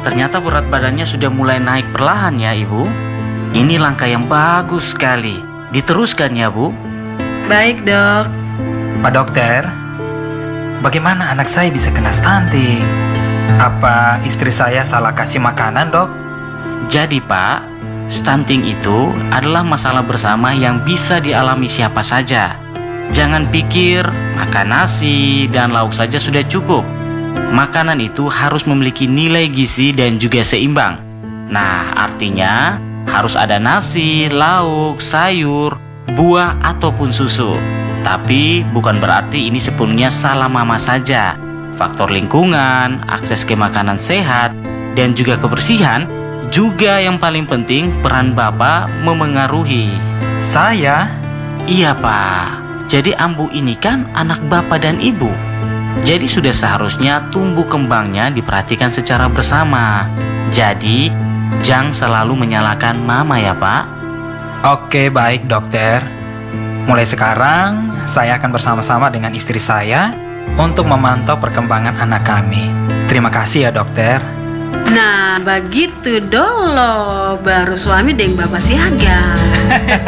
ternyata berat badannya sudah mulai naik perlahan ya Ibu. Ini langkah yang bagus sekali. Diteruskan ya Bu. Baik dok. Pak dokter, bagaimana anak saya bisa kena stunting? Apa istri saya salah kasih makanan, dok? Jadi Pak, stunting itu adalah masalah bersama yang bisa dialami siapa saja. Jangan pikir makan nasi dan lauk saja sudah cukup. Makanan itu harus memiliki nilai gizi dan juga seimbang. Nah, artinya harus ada nasi, lauk, sayur, buah ataupun susu. Tapi bukan berarti ini sepenuhnya salah mama saja. Faktor lingkungan, akses ke makanan sehat, dan juga kebersihan juga yang paling penting peran Bapak memengaruhi. Saya? Iya Pak, jadi Ambu ini kan anak Bapak dan Ibu. Jadi sudah seharusnya tumbuh kembangnya diperhatikan secara bersama. Jadi jangan selalu menyalahkan mama ya Pak. Oke, baik dokter. Mulai sekarang, saya akan bersama-sama dengan istri saya untuk memantau perkembangan anak kami. Terima kasih ya dokter. Nah begitu dolo, baru suami deng bapak siaga.